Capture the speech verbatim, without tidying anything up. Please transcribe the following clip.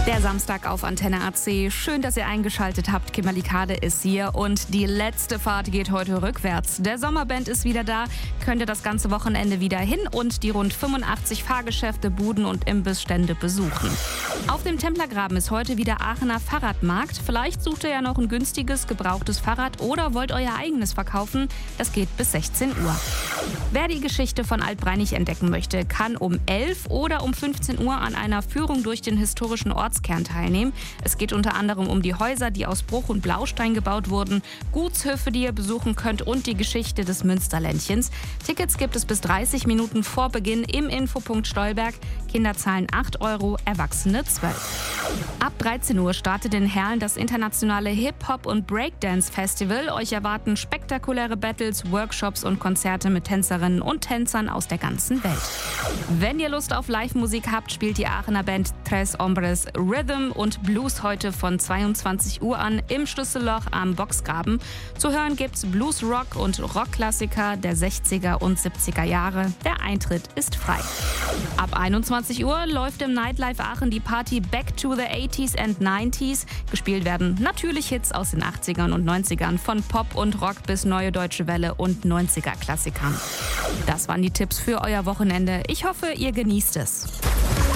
Der Samstag auf Antenne A C. Schön, dass ihr eingeschaltet habt. Kimberly Kade ist hier und die letzte Fahrt geht heute rückwärts. Der Sommerband ist wieder da, könnt ihr das ganze Wochenende wieder hin und die rund fünfundachtzig Fahrgeschäfte, Buden und Imbissstände besuchen. Auf dem Templergraben ist heute wieder Aachener Fahrradmarkt. Vielleicht sucht ihr ja noch ein günstiges, gebrauchtes Fahrrad oder wollt euer eigenes verkaufen. Das geht bis sechzehn Uhr. Wer die Geschichte von Altbreinig entdecken möchte, kann um elf oder um fünfzehn Uhr an einer Führung durch den historischen Ortskern teilnehmen. Es geht unter anderem um die Häuser, die aus Bruch und Blaustein gebaut wurden, Gutshöfe, die ihr besuchen könnt und die Geschichte des Münsterländchens. Tickets gibt es bis dreißig Minuten vor Beginn im Infopunkt Stolberg. Kinder zahlen acht Euro, Erwachsene zwölf. Ab dreizehn Uhr startet in Herlen das internationale Hip-Hop- und Breakdance-Festival. Euch erwarten spektakuläre Battles, Workshops und Konzerte mit Tänzerinnen und Tänzern aus der ganzen Welt. Wenn ihr Lust auf Live-Musik habt, spielt die Aachener Band Tres Hombres Rhythm und Blues heute von zweiundzwanzig Uhr an im Schlüsselloch am Boxgraben. Zu hören gibt's Blues, Rock und Rockklassiker der sechziger und siebziger Jahre. Der Eintritt ist frei. Ab einundzwanzig Uhr läuft im Nightlife Aachen die Party Back to the eighties and nineties. Gespielt werden natürlich Hits aus den achtzigern und neunzigern, von Pop und Rock bis Neue Deutsche Welle und neunziger Klassikern. Das waren die Tipps für euer Wochenende. Ich hoffe, ihr genießt es.